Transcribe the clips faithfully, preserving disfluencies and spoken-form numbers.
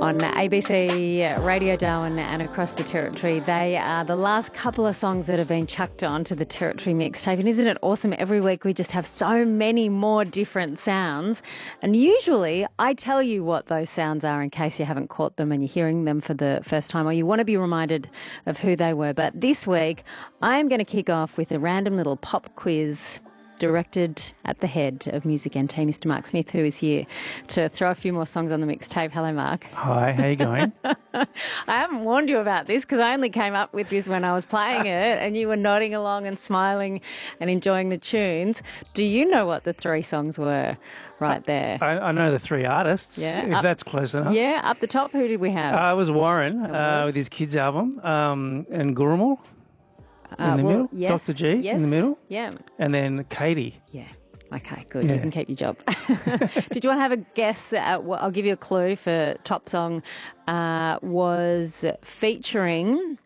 on A B C Radio Darwin and across the Territory. They are the last couple of songs that have been chucked onto the Territory mixtape. And isn't it awesome? Every week we just have so many more different sounds. And usually I tell you what those sounds are in case you haven't caught them and you're hearing them for the first time or you want to be reminded of who they were. But this week I am going to kick off with a random little pop quiz directed at the head of Music N T, Mister Mark Smith, who is here to throw a few more songs on the mixtape. Hello, Mark. Hi, how you going? I haven't warned you about this because I only came up with this when I was playing it and you were nodding along and smiling and enjoying the tunes. Do you know what the three songs were right there? I, I know the three artists, Yeah, if up- that's close enough. Yeah, up the top, who did we have? Uh, it was Warren uh, was. with his kids' album, um, and Gurmal in Uh, the well, middle, yes, Doctor G yes, in the middle, Yeah, and then Katie. yeah. Okay, good. Yeah. You can keep your job. Did you want to have a guess at what? I'll give you a clue for top song. Uh, was featuring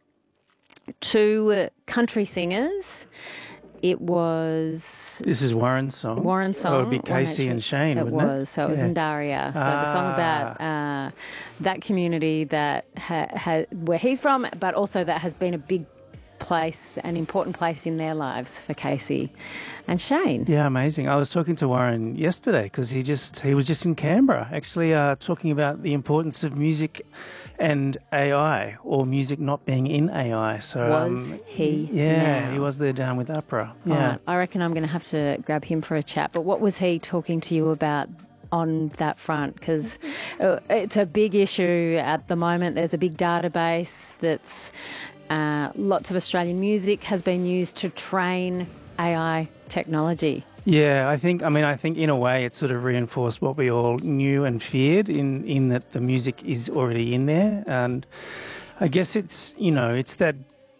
two country singers. It was This is Warren's song. Warren's song. Oh, it would be Warren Casey H. and Shane, It wouldn't it? was. So it was Yeah. in Daria. So the song Ah. about uh, that community that ha- ha- where he's from, but also that has been a big place, an important place in their lives for Casey and Shane. Yeah, amazing. I was talking to Warren yesterday because he just he was just in Canberra, actually uh, talking about the importance of music and A I, or music not being in A I. So Was um, he Yeah, now? he was there down with APRA. All Yeah. right, I reckon I'm going to have to grab him for a chat. But what was he talking to you about on that front? Because it's a big issue at the moment. There's a big database that's uh, lots of Australian music has been used to train A I technology. Yeah, I think, I mean, I think in a way it sort of reinforced what we all knew and feared in, in that the music is already in there. And I guess it's, you know, it's that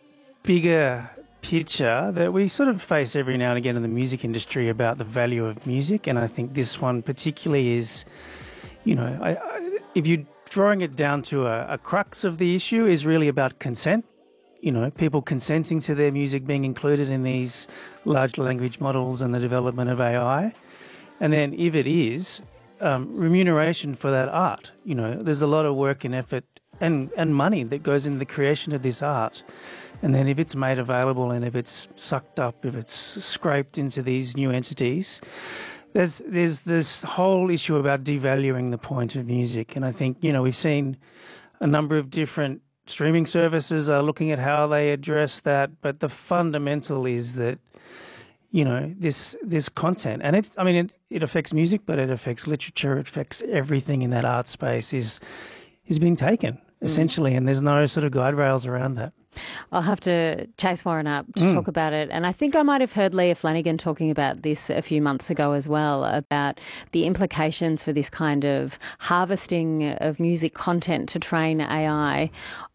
bigger picture that we sort of face every now and again in the music industry about the value of music. And I think this one particularly is, you know, I, I, if you're drawing it down to a, a crux of the issue, is really about consent. You know, people consenting to their music being included in these large language models and the development of A I. And then if it is, um, remuneration for that art. You know, there's a lot of work and effort and, and money that goes into the creation of this art. And then if it's made available and if it's sucked up, if it's scraped into these new entities, there's there's this whole issue about devaluing the point of music. And I think, you know, we've seen a number of different streaming services are looking at how they address that, but the fundamental is that, you know, this this content, and it, I mean, it, it affects music, but it affects literature, it affects everything in that art space is is being taken, essentially, and there's no sort of guide rails around that. I'll have to chase Warren up to talk about it. And I think I might have heard Leah Flanagan talking about this a few months ago as well, about the implications for this kind of harvesting of music content to train A I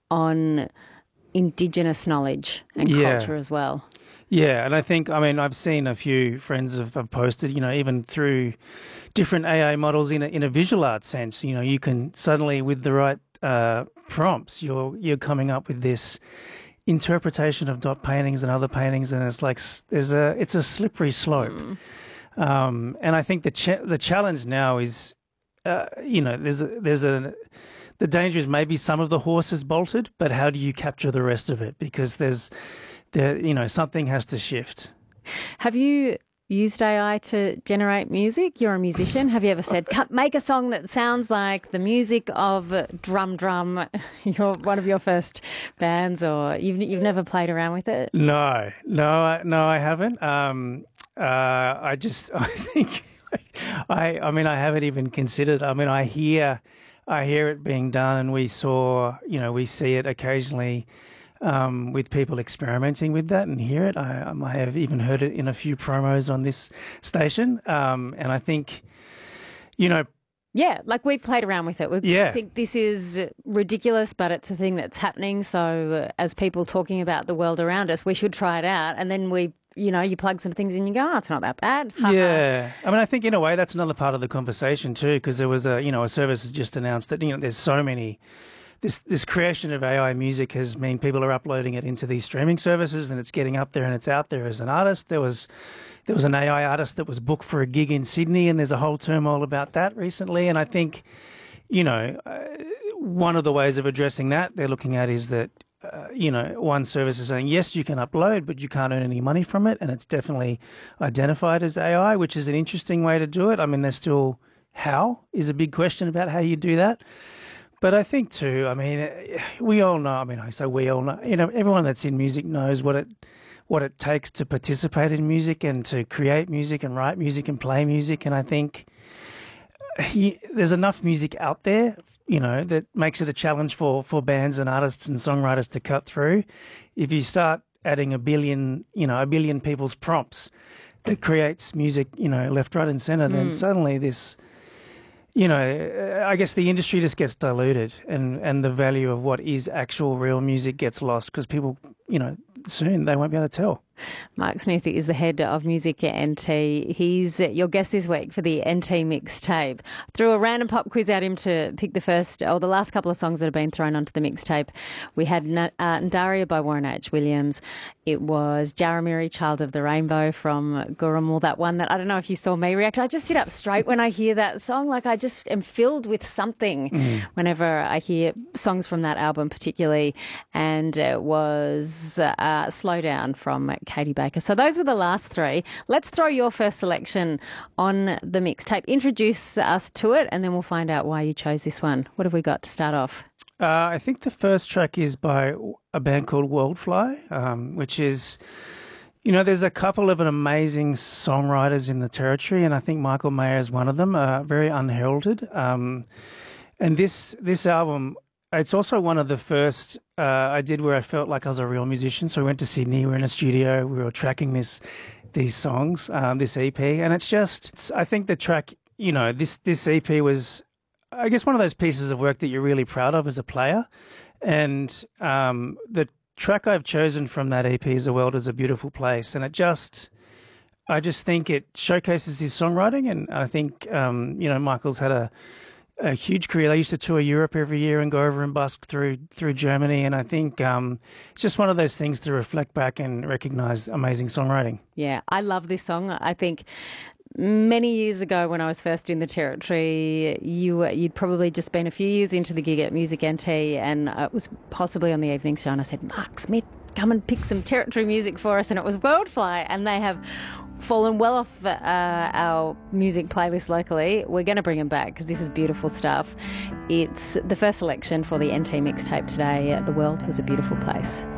on Indigenous knowledge and Yeah. culture as well. Yeah, and I think, I mean, I've seen a few friends have, have posted, you know, even through different A I models in a, in a visual art sense, you know, you can suddenly, with the right uh, prompts, you're you're coming up with this interpretation of dot paintings and other paintings, and it's like s- there's a it's a slippery slope. Mm. Um, and I think the ch- the challenge now is, uh, you know, there's a, there's a the danger is maybe some of the horse is bolted, but how do you capture the rest of it? Because there's there you know something has to shift. Have you used A I to generate music? You're a musician. Have you ever said, "Cut- make a song that sounds like the music of Drum Drum, your, one of your first bands, or you've, you've never played around with it? No, no, I- no, I haven't. Um, uh, I just, I think, I, I mean, I haven't even considered. I mean, I hear, I hear it being done, and we saw, you know, we see it occasionally um, with people experimenting with that, and hear it. I, I might have even heard it in a few promos on this station, um, and I think, you know. Yeah, like we've played around with it. We Yeah. think this is ridiculous, but it's a thing that's happening. So uh, as people talking about the world around us, we should try it out. And then we, you know, you plug some things in and you go, oh, it's not that bad. Ha, ha. Yeah, I mean, I think in a way that's another part of the conversation too, because there was a, you know, a service has just announced that, you know, there's so many, this this creation of A I music has mean people are uploading it into these streaming services, and it's getting up there and it's out there as an artist. There was there was an A I artist that was booked for a gig in Sydney, and there's a whole turmoil about that recently. And I think, you know, uh, one of the ways of addressing that they're looking at is that, uh, you know, one service is saying, yes, you can upload, but you can't earn any money from it. And it's definitely identified as A I, which is an interesting way to do it. I mean, there's still how is a big question about how you do that. But I think too, I mean, we all know, I mean, I say we all know, you know, everyone that's in music knows what it what it takes to participate in music and to create music and write music and play music. And I think he, there's enough music out there, you know, that makes it a challenge for, for bands and artists and songwriters to cut through. If you start adding a billion, you know, a billion people's prompts that creates music, you know, left, right and centre, mm. then suddenly this, you know, I guess the industry just gets diluted and, and the value of what is actual real music gets lost because people, you know, soon they won't be able to tell. Mark Smith is the head of music at N T. He's your guest this week for the N T mixtape. Threw a random pop quiz at him to pick the first or the last couple of songs that have been thrown onto the mixtape. We had uh, Ndaria by Warren H. Williams. It was Jaramiri, Child of the Rainbow from Gurumul, that one that I don't know if you saw me react. I just sit up straight when I hear that song. Like I just am filled with something mm. whenever I hear songs from that album particularly. And it was uh, Slow Down from Katie Baker. So those were the last three. Let's throw your first selection on the mixtape. Introduce us to it and then we'll find out why you chose this one. What have we got to start off? Uh, I think the first track is by a band called Worldfly, um, which is, you know, there's a couple of amazing songwriters in the territory and I think Michael Mayer is one of them, uh, very unheralded. Um, and this this album, it's also one of the first uh, I did where I felt like I was a real musician. So we went to Sydney, we were in a studio, we were tracking this these songs, um, this E P. And it's just, it's, I think the track, you know, this, this E P was, I guess, one of those pieces of work that you're really proud of as a player. And um, the track I've chosen from that E P is The World is a Beautiful Place. And it just, I just think it showcases his songwriting. And I think, um, you know, Michael's had a, a huge career. They used to tour Europe every year and go over and busk through through Germany. And I think um, it's just one of those things to reflect back and recognise amazing songwriting. Yeah, I love this song. I think many years ago when I was first in the territory, you, were, you'd probably just been a few years into the gig at Music N T and it was possibly on the evening show and I said, Mark Smith, come and pick some territory music for us. And it was Worldfly and they have fallen well off uh, our music playlist locally. We're going to bring them back because this is beautiful stuff. It's the first selection for the N T mixtape today. The World is a Beautiful Place.